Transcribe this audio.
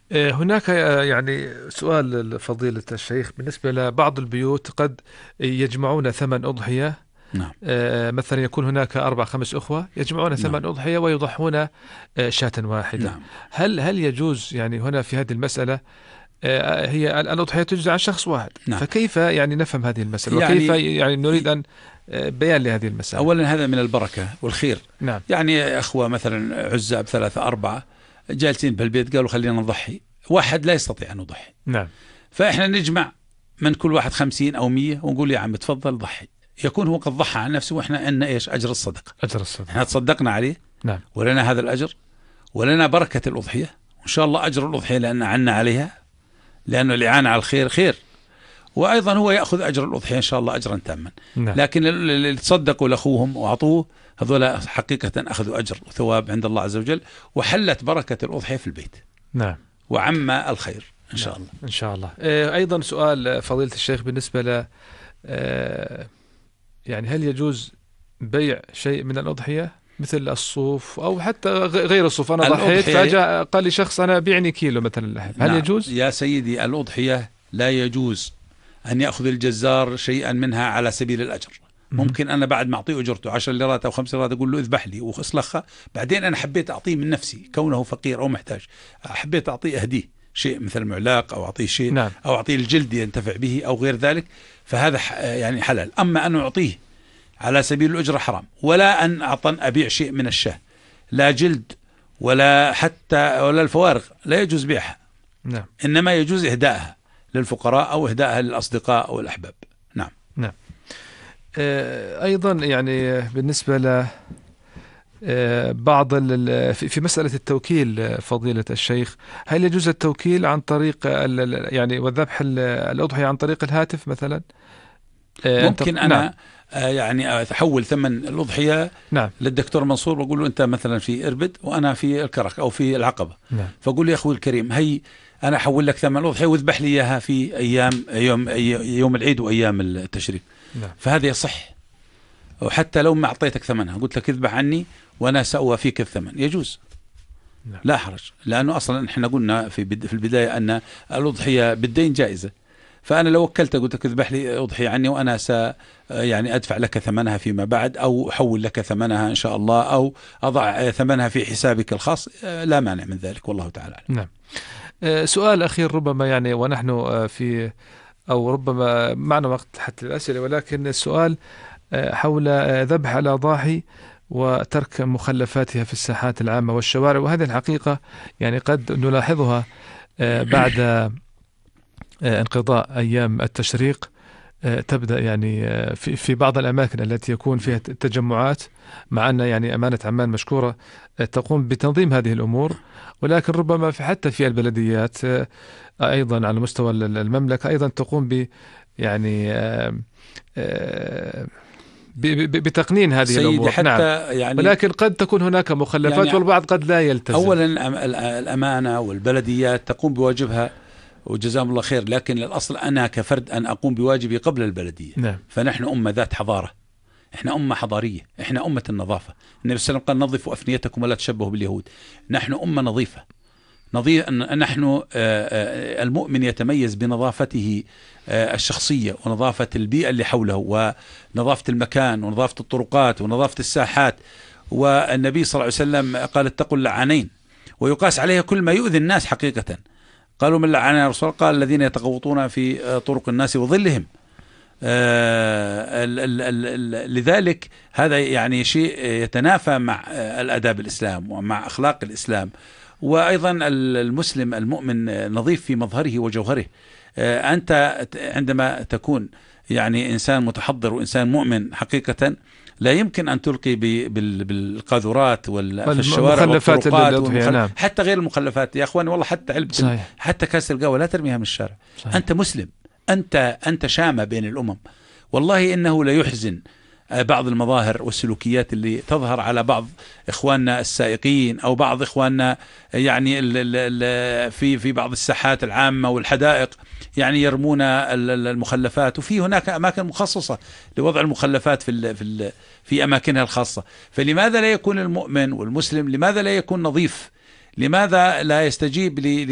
هناك يعني سؤال فضيلة الشيخ، بالنسبة لبعض البيوت قد يجمعون ثمن أضحية. نعم. مثلا يكون هناك أربع خمس أخوة يجمعون نعم. ثمن أضحية ويضحون شاة واحدة. نعم. هل يجوز يعني هنا في هذه المسألة، هي الأضحية تجزى عن شخص واحد، نعم. فكيف يعني نفهم هذه المسألة، وكيف يعني يعني نريد أن بيان لهذه المسألة؟ أولا هذا من البركة والخير. نعم. يعني أخوة مثلا عزاب ثلاثة أربعة جالسين بالبيت قالوا خلينا نضحي، واحد لا يستطيع أن يضحي، نعم. فإحنا نجمع من كل واحد 50 أو 100 ونقول يا عم تفضل ضحي، يكون هو قد ضحى عن نفسه وإحنا أن إيش أجر الصدقة، أجر الصدقة. إحنا تصدقنا عليه. نعم. ولنا هذا الأجر ولنا بركة الأضحية، وإن شاء الله أجر الأضحية لأن عنا عليها، لأنه الإعانة على الخير خير، وأيضا هو يأخذ أجر الأضحية إن شاء الله أجرا تاما. نعم. لكن اللي تصدقوا لأخوهم وأعطوه هذولا حقيقة أخذوا أجر وثواب عند الله عز وجل، وحلت بركة الأضحية في البيت. نعم. وعم الخير إن شاء الله. إن شاء الله. أيضا سؤال فضيلة الشيخ بالنسبة ل يعني هل يجوز بيع شيء من الأضحية مثل الصوف أو حتى غير الصوف؟ أنا ضحيت فجاء قال لي شخص أنا بيعني كيلو مثلا لحم، هل نعم يجوز؟ يا سيدي، الأضحية لا يجوز أن يأخذ الجزار شيئا منها على سبيل الأجر. ممكن أنا بعد ما أعطيه أجرته 10 ليرات أو 5 ليرات أقول له اذبح لي وأصلخها، بعدين أنا حبيت أعطيه من نفسي كونه فقير أو محتاج، حبيت أعطيه أهديه شيء مثل معلاق أو أعطيه شيء. نعم. أو أعطيه الجلد ينتفع به أو غير ذلك، فهذا يعني حلال. أما أن أعطيه على سبيل الأجرة حرام. ولا أن أبيع شيء من الشاه، لا جلد ولا حتى ولا الفوارغ لا يجوز بيعها. نعم. إنما يجوز إهدائها للفقراء أو إهدائها للأصدقاء أو الأحباب. نعم. نعم. أيضا يعني بالنسبة ل بعض في مسألة التوكيل فضيلة الشيخ، هل يجوز التوكيل عن طريق يعني وذبح الأضحية عن طريق الهاتف مثلا؟ ممكن أنا نعم. يعني أحول ثمن الأضحية نعم. للدكتور منصور وأقول له أنت مثلا في إربد وأنا في الكرك أو في العقبة. نعم. فأقول له يا أخوي الكريم، هي أنا أحول لك ثمن الأضحية واذبح لي إياها في يوم العيد وأيام التشريق. نعم. فهذا يصح. وحتى لو ما أعطيتك ثمنها قلت لك اذبح عني وأنا سأوافيك الثمن، يجوز. نعم. لا حرج، لأنه أصلا إحنا قلنا في البداية أن الأضحية بالدين جائزة. فأنا لو وكلت قلت لك اذبح لي أضحية عني وأنا يعني أدفع لك ثمنها فيما بعد، أو أحول لك ثمنها إن شاء الله، أو أضع ثمنها في حسابك الخاص، لا مانع من ذلك، والله تعالى أعلم. نعم. سؤال أخير ربما يعني ونحن في أو ربما معنا وقت حتى الأسئلة، ولكن السؤال حول ذبح الأضاحي وترك مخلفاتها في الساحات العامة والشوارع، وهذه الحقيقة يعني قد نلاحظها بعد انقضاء أيام التشريق. تبدأ يعني في بعض الأماكن التي يكون فيها تجمعات، مع أن يعني أمانة عمان مشكورة تقوم بتنظيم هذه الأمور، ولكن ربما حتى في البلديات أيضا على مستوى المملكة أيضا تقوم ب يعني بتقنين هذه الأمور. حتى نعم. يعني ولكن قد تكون هناك مخلفات يعني والبعض قد لا يلتزم. أولا الأمانة والبلديات تقوم بواجبها وجزاهم الله خير، لكن الأصل أنا كفرد أن أقوم بواجبي قبل البلدية. نعم. فنحن أمة ذات حضارة، إحنا أمة حضارية، إحنا أمة النظافة. النبي صلى الله عليه وسلم قال نظفوا أفنيتكم ولا تشبهوا باليهود. نحن أمة نظيفة. نحن المؤمن يتميز بنظافته الشخصية ونظافة البيئة اللي حوله ونظافة المكان ونظافة الطرقات ونظافة الساحات. والنبي صلى الله عليه وسلم قال اتقوا اللعانين، ويقاس عليها كل ما يؤذي الناس حقيقة. قالوا من لعن يا رسول الله؟ قال الذين يتغوطون في طرق الناس وظلهم. لذلك هذا يعني شيء يتنافى مع الآداب الإسلام ومع أخلاق الإسلام. وأيضا المسلم المؤمن نظيف في مظهره وجوهره. أنت عندما تكون يعني إنسان متحضر وإنسان مؤمن حقيقة، لا يمكن أن تلقي بالقاذورات في الشوارع والطرقات حتى غير المخلفات يا أخوان، والله حتى علبة حتى كاس القهوة لا ترميها من الشارع. صحيح. أنت مسلم، أنت شامة بين الأمم. والله إنه لا يحزن بعض المظاهر والسلوكيات اللي تظهر على بعض إخواننا السائقين أو بعض إخواننا يعني في بعض الساحات العامة والحدائق، يعني يرمون المخلفات، وفي هناك أماكن مخصصة لوضع المخلفات في أماكنها الخاصة. فلماذا لا يكون المؤمن والمسلم، لماذا لا يكون نظيف؟ لماذا لا يستجيب